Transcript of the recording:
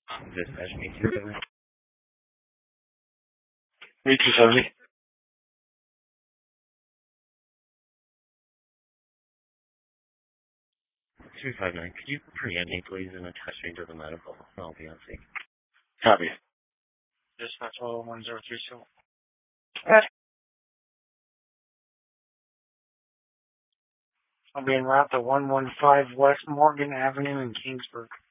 Dispatch me 270. Me 270. 259. Could you preempt me, please, and attach me to the medical? I'll be on scene. Copy. Dispatch 1032. I'll be en route to 115 West Morgan Avenue in Kingsburg.